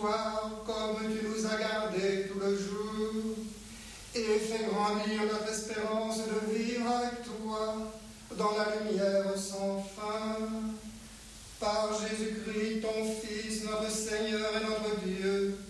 toi comme tu nous as gardés tout le jour, et fais grandir notre espérance de vivre avec toi dans la lumière sans fin. Par Jésus-Christ, ton Fils, notre Seigneur et notre Dieu,